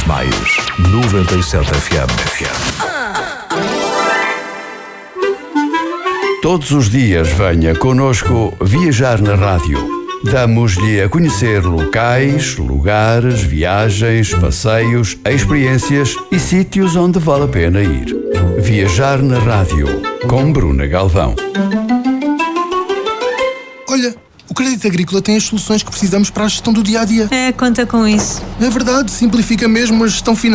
mais 97 FM. Todos os dias venha connosco viajar na rádio. Damos-lhe a conhecer locais, lugares, viagens, passeios, experiências e sítios onde vale a pena ir. Viajar na rádio, com Bruna Galvão. Olha, o Crédito Agrícola tem as soluções que precisamos para a gestão do dia-a-dia. Conta com isso. É verdade, simplifica mesmo a gestão financeira.